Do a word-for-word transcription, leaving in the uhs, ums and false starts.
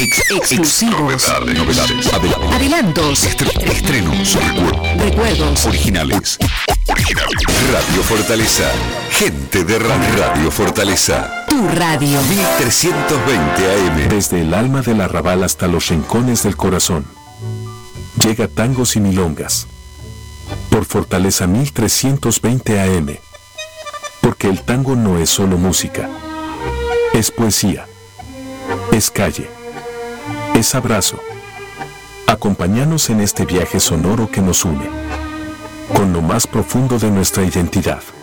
Ex- exclusivos, novedades, novedades, adel- adelantos, estre- estrenos, recuerdos, recuerdos, originales, originales. Radio Fortaleza, gente de radio. Radio Fortaleza, tu radio. mil trescientos veinte A M. Desde el alma del arrabal hasta los rincones del corazón. Llega Tangos y Milongas. Por Fortaleza mil trescientos veinte A M. Porque el tango no es solo música. Es poesía. Es calle. Es abrazo. Acompáñanos en este viaje sonoro que nos une. Con lo más profundo de nuestra identidad.